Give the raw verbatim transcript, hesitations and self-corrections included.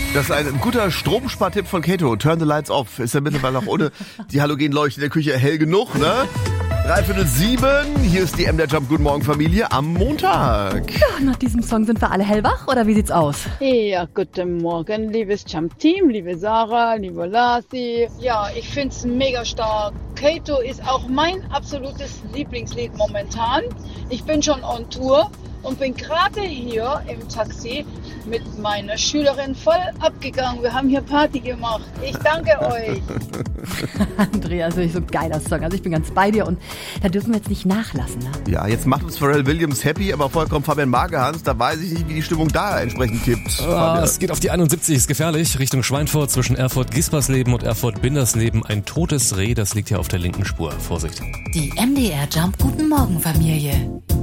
Das ist ein guter Stromspartipp von Kato. Turn the lights off. Ist ja mittlerweile auch ohne die Halogenleuchte in der Küche hell genug, ne? Dreiviertel sieben. Hier ist die M der Jump. Guten Morgen, Familie, am Montag. Ja, nach diesem Song sind wir alle hellwach, oder wie sieht's aus? Ja, guten Morgen, liebes Jump-Team, liebe Sarah, liebe Lasi. Ja, ich find's mega stark. Kato ist auch mein absolutes Lieblingslied momentan. Ich bin schon on Tour und bin gerade hier im Taxi mit meiner Schülerin voll abgegangen. Wir haben hier Party gemacht. Ich danke euch. Andreas, das ist so ein geiler Song. Also ich bin ganz bei dir und da dürfen wir jetzt nicht nachlassen. Ne? Ja, jetzt macht uns Pharrell Williams happy, aber vorher kommt Fabian Magehans. Da weiß ich nicht, wie die Stimmung da entsprechend kippt. Ah, es geht auf die einundsiebzig, ist gefährlich. Richtung Schweinfurt zwischen Erfurt-Gispersleben und Erfurt-Bindersleben. Ein totes Reh, das liegt hier auf der linken Spur. Vorsicht. Die M D R Jump Guten Morgen Familie.